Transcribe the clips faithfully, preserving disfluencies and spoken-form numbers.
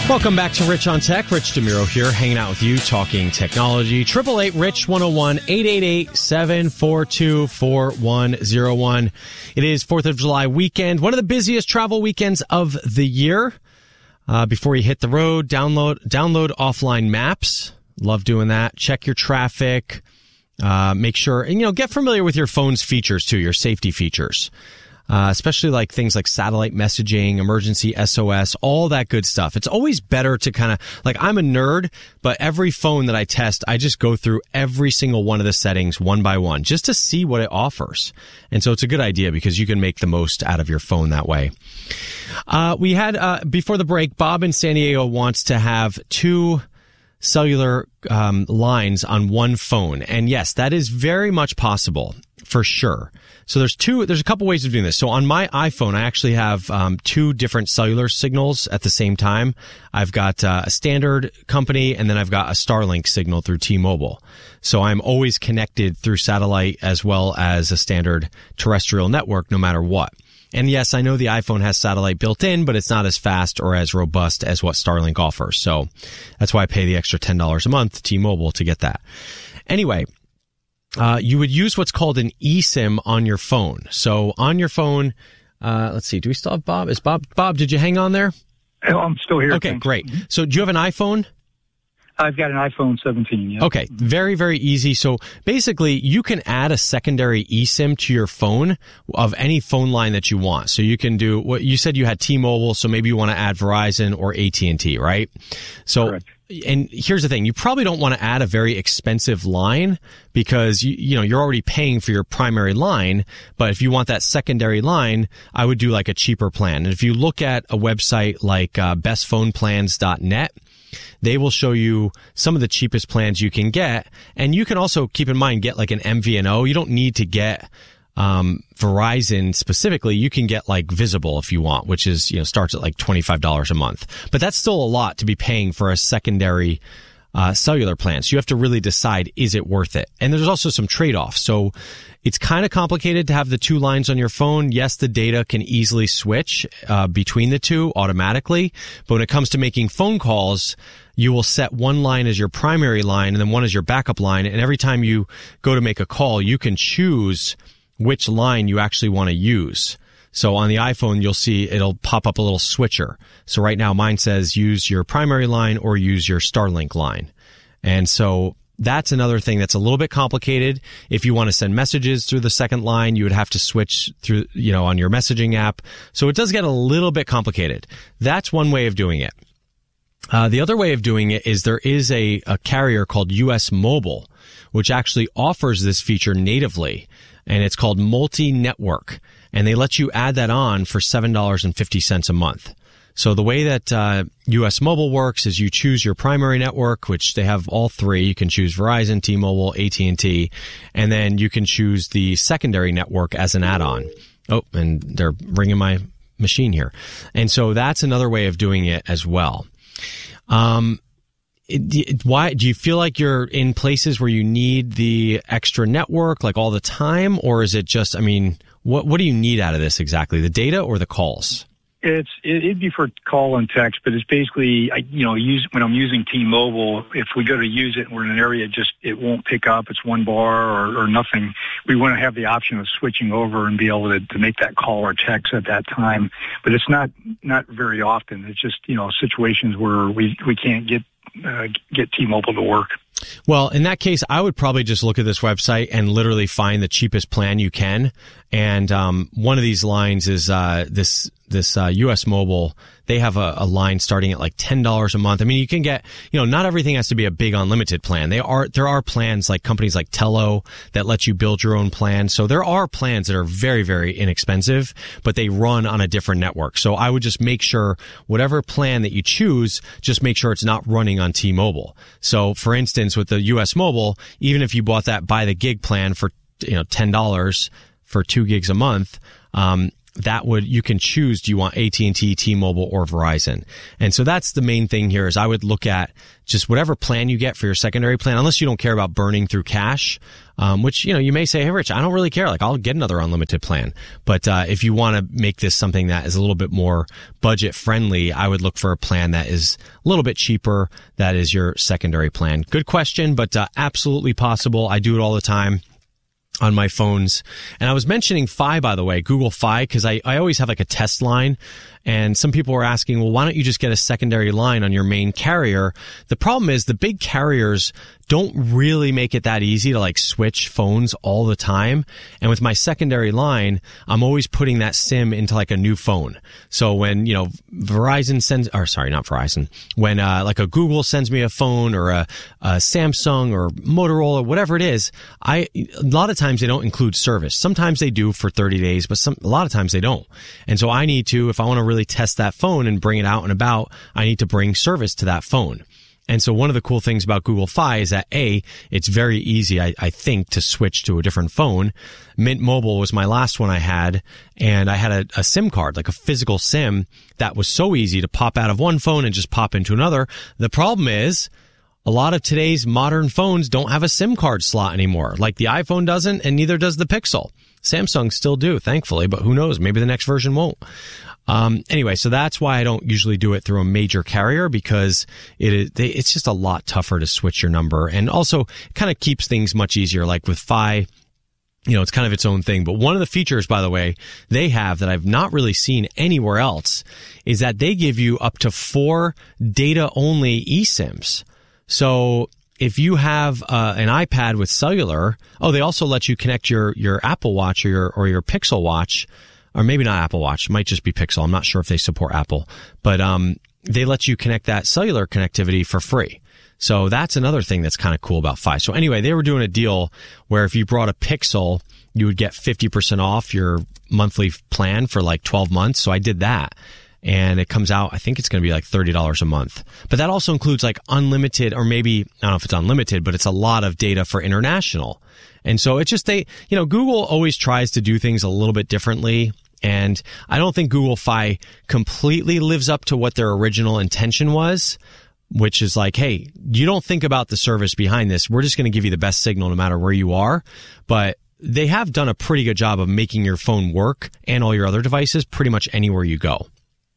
Welcome back to Rich on Tech. Rich DeMuro here, hanging out with you, talking technology. eight eight eight, RICH one oh one, eight eight eight, seven four two, four one oh one. It is fourth of July weekend, one of the busiest travel weekends of the year. Uh, before you hit the road, download download offline maps. Love doing that. Check your traffic. Uh, make sure, and, you know, get familiar with your phone's features too, your safety features. Uh, especially like things like satellite messaging, emergency S O S, all that good stuff. It's always better to kind of, like, I'm a nerd, but every phone that I test, I just go through every single one of the settings one by one just to see what it offers. And so it's a good idea because you can make the most out of your phone that way. Uh, we had, uh, before the break, Bob in San Diego wants to have two cellular um, lines on one phone. And yes, that is very much possible for sure. So there's two, there's a couple ways of doing this. So on my iPhone, I actually have um, two different cellular signals at the same time. I've got uh, a standard company, and then I've got a Starlink signal through T-Mobile. So I'm always connected through satellite as well as a standard terrestrial network, no matter what. And yes, I know the iPhone has satellite built in, but it's not as fast or as robust as what Starlink offers. So that's why I pay the extra ten dollars a month to T-Mobile to get that. Anyway, Uh, you would use what's called an eSIM on your phone. So on your phone, uh, let's see, do we still have Bob? Is Bob, Bob, did you hang on there? Oh, I'm still here. Okay, thanks. great. So do you have an iPhone? I've got an iPhone seventeen, yeah. Okay, very, very easy. So basically, you can add a secondary eSIM to your phone of any phone line that you want. So you can do what you said you had T-Mobile, so maybe you want to add Verizon or A T and T, right? So, correct. And here's the thing, you probably don't want to add a very expensive line because you, you know, you're already paying for your primary line. But if you want that secondary line, I would do like a cheaper plan. And if you look at a website like uh, best phone plans dot net, they will show you some of the cheapest plans you can get. And you can also keep in mind, get like an M V N O. You don't need to get um Verizon specifically. You can get like Visible if you want, which is, you know, starts at like twenty-five dollars a month. But that's still a lot to be paying for a secondary uh cellular plan. So you have to really decide, is it worth it? And there's also some trade-offs. So it's kind of complicated to have the two lines on your phone. Yes, the data can easily switch uh between the two automatically. But when it comes to making phone calls, you will set one line as your primary line and then one as your backup line. And every time you go to make a call, you can choose which line you actually want to use. So on the iPhone, you'll see it'll pop up a little switcher. So right now mine says use your primary line or use your Starlink line. And so that's another thing that's a little bit complicated. If you want to send messages through the second line, you would have to switch through, you know, on your messaging app. So it does get a little bit complicated. That's one way of doing it. Uh, the other way of doing it is there is a, a carrier called U S Mobile, which actually offers this feature natively. And it's called Multi-Network. And they let you add that on for seven dollars and fifty cents a month. So the way that uh, U S Mobile works is you choose your primary network, which they have all three. You can choose Verizon, T-Mobile, A T and T, and then you can choose the secondary network as an add-on. Oh, and they're ringing my machine here. And so that's another way of doing it as well. Um, it, it, why do you feel like you're in places where you need the extra network like all the time, or is it just, I mean, what what do you need out of this exactly? The data or the calls? It's it'd be for call and text, but it's basically, I, you know, use when I'm using T-Mobile. If we go to use it and we're in an area, just it won't pick up. It's one bar or, or nothing. We want to have the option of switching over and be able to, to make that call or text at that time. But it's not not very often. It's just, you know, situations where we we can't get uh, get T-Mobile to work. Well, in that case, I would probably just look at this website and literally find the cheapest plan you can. And um, one of these lines is uh, this this uh, U S Mobile. They have a, a line starting at like ten dollars a month. I mean, you can get, you know, not everything has to be a big unlimited plan. They are there are plans like companies like Tello that let you build your own plan. So there are plans that are very, very inexpensive, but they run on a different network. So I would just make sure whatever plan that you choose, just make sure it's not running on T-Mobile. So for instance, with the U S Mobile, even if you bought that by the gig plan for, you know, ten dollars for two gigs a month, um, that would, you can choose, do you want A T and T, T-Mobile, or Verizon? And so that's the main thing here is I would look at just whatever plan you get for your secondary plan, unless you don't care about burning through cash, um, which, you know, you may say, hey, Rich, I don't really care. Like, I'll get another unlimited plan. But uh, if you want to make this something that is a little bit more budget friendly, I would look for a plan that is a little bit cheaper. That is your secondary plan. Good question, but uh, absolutely possible. I do it all the time on my phones. And I was mentioning Fi, by the way, Google Fi, because I, I always have like a test line. And some people were asking, well, why don't you just get a secondary line on your main carrier? The problem is the big carriers don't really make it that easy to like switch phones all the time. And with my secondary line, I'm always putting that SIM into like a new phone. So when, you know, Verizon sends, or sorry, not Verizon, when uh, like a Google sends me a phone or a, a Samsung or Motorola, whatever it is, I, a lot of times they don't include service. Sometimes they do for thirty days, but some, a lot of times they don't. And so I need to, if I want to really test that phone and bring it out and about, I need to bring service to that phone. And so one of the cool things about Google Fi is that A, it's very easy, I, I think, to switch to a different phone. Mint Mobile was my last one I had, and I had a, a SIM card, like a physical SIM, that was so easy to pop out of one phone and just pop into another. The problem is, a lot of today's modern phones don't have a SIM card slot anymore. Like the iPhone doesn't, and neither does the Pixel. Samsung still do, thankfully, but who knows? Maybe the next version won't. Um, anyway, so that's why I don't usually do it through a major carrier, because it is, they, it's just a lot tougher to switch your number. And also it kind of keeps things much easier. Like with Fi, you know, it's kind of its own thing. But one of the features, by the way, they have that I've not really seen anywhere else is that they give you up to four data-only eSIMs. So if you have uh, an iPad with cellular, oh, they also let you connect your, your Apple Watch or your, or your Pixel Watch, or maybe not Apple Watch, it might just be Pixel. I'm not sure if they support Apple, but um, they let you connect that cellular connectivity for free. So that's another thing that's kind of cool about Fi. So anyway, they were doing a deal where if you brought a Pixel, you would get fifty percent off your monthly plan for like twelve months. So I did that. And it comes out, I think it's going to be like thirty dollars a month. But that also includes like unlimited, or maybe, I don't know if it's unlimited, but it's a lot of data for international. And so it's just, they, you know, Google always tries to do things a little bit differently. And I don't think Google Fi completely lives up to what their original intention was, which is like, hey, you don't think about the service behind this. We're just going to give you the best signal no matter where you are. But they have done a pretty good job of making your phone work and all your other devices pretty much anywhere you go.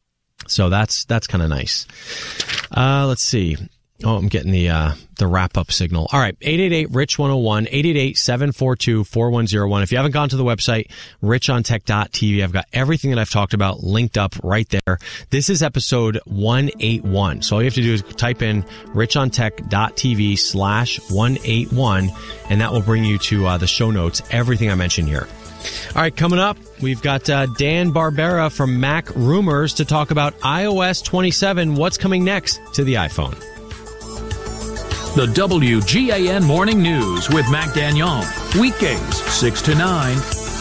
So that's that's kind of nice. Uh, let's see. Oh, I'm getting the uh, the wrap-up signal. All right, eight eight eight, R I C H one oh one, eight eight eight, seven four two, four one oh one. If you haven't gone to the website, rich on tech dot t v, I've got everything that I've talked about linked up right there. This is episode one eighty-one. So all you have to do is type in rich on tech dot t v slash one eighty-one, and that will bring you to uh, the show notes, everything I mentioned here. All right, coming up, we've got uh, Dan Barbera from Mac Rumors to talk about i O S twenty-seven, what's coming next to the iPhone. The W G A N Morning News with Mac Dagnon. Weekdays, six to nine.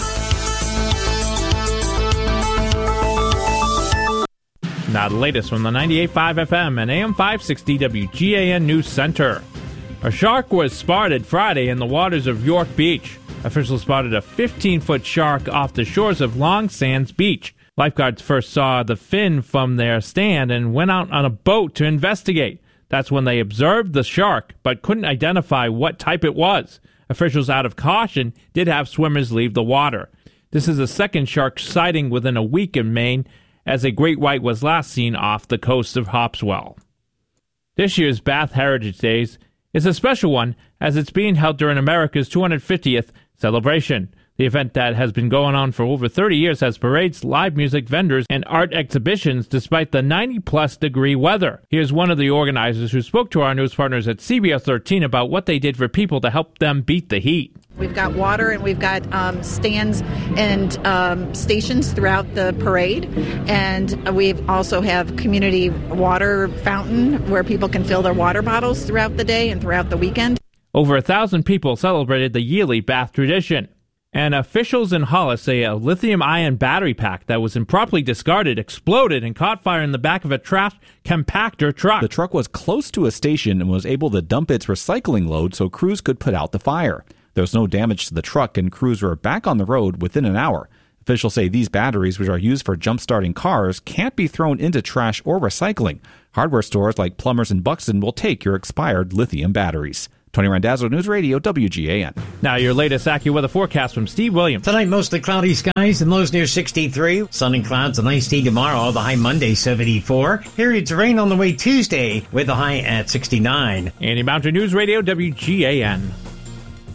Now the latest from the ninety-eight point five F M and A M five sixty W G A N News Center. A shark was spotted Friday in the waters of York Beach. Officials spotted a fifteen-foot shark off the shores of Long Sands Beach. Lifeguards first saw the fin from their stand and went out on a boat to investigate. That's when they observed the shark, but couldn't identify what type it was. Officials, out of caution, did have swimmers leave the water. This is the second shark sighting within a week in Maine, as a great white was last seen off the coast of Hopswell. This year's Bath Heritage Days is a special one, as it's being held during America's two hundred fiftieth celebration. The event that has been going on for over thirty years has parades, live music, vendors, and art exhibitions despite the ninety-plus degree weather. Here's one of the organizers who spoke to our news partners at C B S thirteen about what they did for people to help them beat the heat. We've got water and we've got um, stands and um, stations throughout the parade. And we also have community water fountain where people can fill their water bottles throughout the day and throughout the weekend. Over a thousand people celebrated the yearly Bath tradition. And officials in Hollis say a lithium-ion battery pack that was improperly discarded exploded and caught fire in the back of a trash compactor truck. The truck was close to a station and was able to dump its recycling load so crews could put out the fire. There was no damage to the truck, and crews were back on the road within an hour. Officials say these batteries, which are used for jump-starting cars, can't be thrown into trash or recycling. Hardware stores like Plumbers and Buxton will take your expired lithium batteries. Tony Randazzo, News Radio, W G A N. Now your latest AccuWeather forecast from Steve Williams. Tonight, mostly cloudy skies and lows near sixty-three. Sun and clouds, a nice day tomorrow. The high Monday, seventy-four. Periods of rain on the way Tuesday with a high at sixty-nine. Andy Mountain, News Radio, W G A N.